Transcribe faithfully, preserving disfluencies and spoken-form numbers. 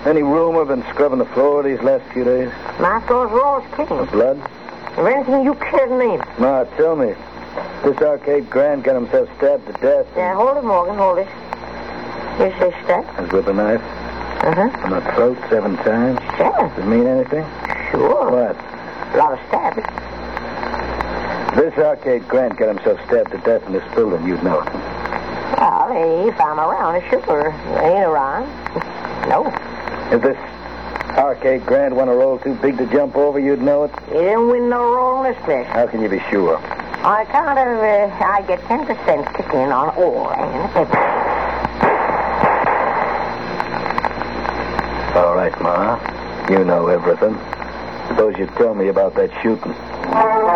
Any rumor been scrubbing the floor these last few days? My floor's always clean. Blood? Or anything you care to name. Ma, tell me. This Arcade Grant got himself stabbed to death. Yeah, hold it, Morgan, hold it. You say stab? And with a knife? Uh-huh. On the throat seven times? Yeah. Does it mean anything? Sure. What? A lot of stabbing. This Arcade Grant got himself stabbed to death in this building, you'd know it. Well, if I'm around, sure. Ain't around. No. If this Arcade Grant won a roll too big to jump over, you'd know it? You didn't win no roll in this place. How can you be sure? On account of, uh, I get ten percent kick in on all and everything. All right, Ma. You know everything. Suppose you tell me about that shooting.